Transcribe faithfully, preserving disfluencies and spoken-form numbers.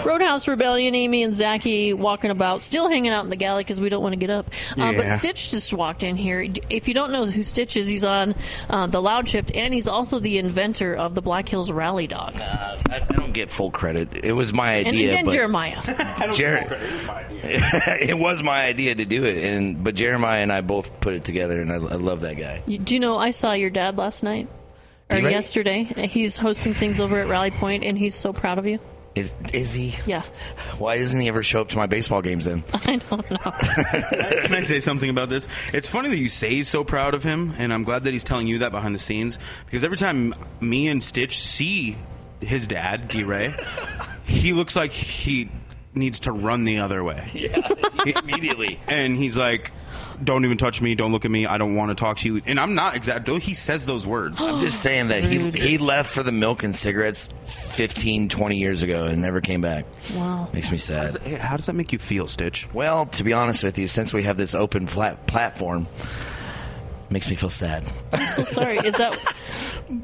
Roadhouse Rebellion, Amy and Zachy walking about, still hanging out in the galley because we don't want to get up. Uh, Yeah. But Stitch just walked in here. If you don't know who Stitch is, he's on uh, the Loud Shift, and he's also the inventor of the Black Hills Rally Dog. Uh, I, I don't get full credit. It was my And, idea. and then but Jeremiah. Jer- it was my idea to do it, and but Jeremiah and I both put it together, and I, I love that guy. You- Do you know I saw your dad last night? Or Right? yesterday. He's hosting things over at Rally Point, and he's so proud of you. Is is he? Yeah. Why doesn't he ever show up to my baseball games then? I don't know. Can I say something about this? It's funny that you say he's so proud of him, and I'm glad that he's telling you that behind the scenes, because every time me and Stitch see his dad, D-Ray, he looks like he needs to run the other way. Yeah, immediately. And he's like, don't even touch me, don't look at me, I don't want to talk to you. And I'm not exact. He says those words. I'm just saying that he he left for the milk and cigarettes fifteen, twenty years ago and never came back. Wow. Makes me sad. Hey, how does that make you feel, Stitch? Well, to be honest with you, since we have this open flat platform, makes me feel sad. I'm so sorry. Is that